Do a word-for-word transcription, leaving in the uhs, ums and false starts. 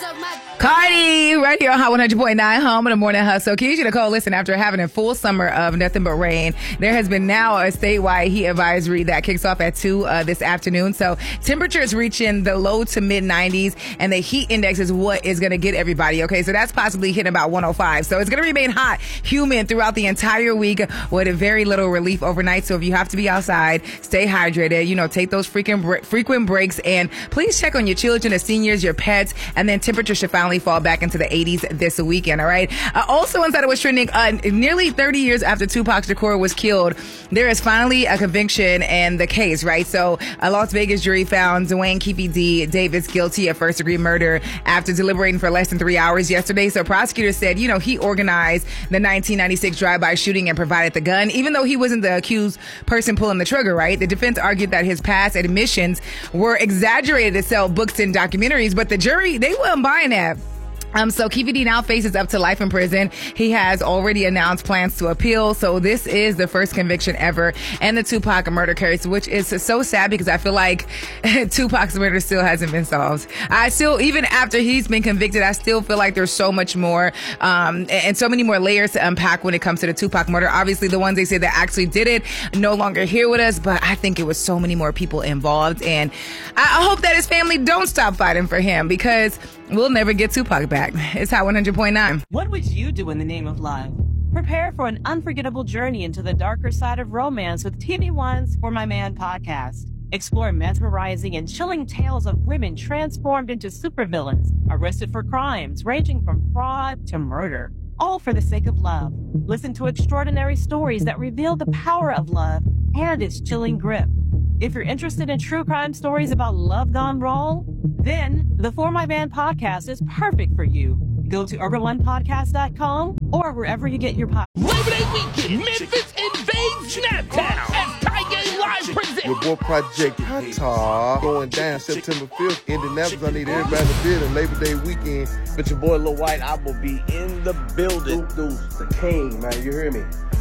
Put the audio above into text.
Cardi, right here on Hot one hundred point nine, home of the morning hustle. Keisha Nicole, listen, after having a full summer of nothing but rain, there has been now a statewide heat advisory that kicks off at two uh, this afternoon. So temperatures reaching the low to mid nineties, and the heat index is what is going to get everybody. Okay, so that's possibly hitting about one oh five. So it's going to remain hot, humid throughout the entire week with a very little relief overnight. So if you have to be outside, stay hydrated, you know, take those freaking bre- frequent breaks, and please check on your children, the seniors, your pets, and then temperatures should finally fall back into the eighties this weekend. All right. Uh, also, inside of what's trending, uh, nearly thirty years after Tupac Shakur was killed, there is finally a conviction in the case. Right. So, a Las Vegas jury found Dwayne Keefe D. Davis guilty of first degree murder after deliberating for less than three hours yesterday. So, prosecutors said, you know, he organized the nineteen ninety-six drive-by shooting and provided the gun, even though he wasn't the accused person pulling the trigger. Right. The defense argued that his past admissions were exaggerated to sell books and documentaries, but the jury, they weren't buying that. Um, so Keefe D now faces up to life in prison. He has already announced plans to appeal. So this is the first conviction ever in the Tupac murder case, which is so sad because I feel like Tupac's murder still hasn't been solved. I still, even after he's been convicted, I still feel like there's so much more, um, and so many more layers to unpack when it comes to the Tupac murder. Obviously, the ones they say that actually did it no longer here with us, but I think it was so many more people involved. And I hope that his family don't stop fighting for him, because we'll never get Tupac back. It's Hot one hundred point nine. What would you do in the name of love? Prepare for an unforgettable journey into the darker side of romance with T V One's For My Man podcast. Explore mesmerizing and chilling tales of women transformed into supervillains, arrested for crimes ranging from fraud to murder, all for the sake of love. Listen to extraordinary stories that reveal the power of love and its chilling grip. If you're interested in true crime stories about love gone wrong, then the For My Man podcast is perfect for you. Go to urban one podcast dot com or wherever you get your podcast. Labor Day weekend, Memphis invades Snaptown as Ty Game Live presents. Your boy Project Qatar going down September fifth. Indianapolis, I need everybody to be there. Labor Day weekend. But your boy Lil White, I will be in the building. Deuce, Deuce, the king, man. You hear me?